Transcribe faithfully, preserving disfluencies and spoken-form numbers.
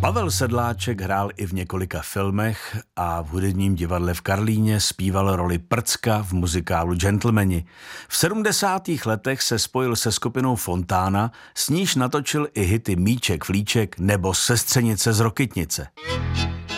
Pavel Sedláček hrál i v několika filmech a v hudebním divadle v Karlíně zpíval roli Prcka v muzikálu Gentlemani. V sedmdesátých letech se spojil se skupinou Fontána, s níž natočil i hity Míček, Flíček nebo Sestřenice z Rokytnice.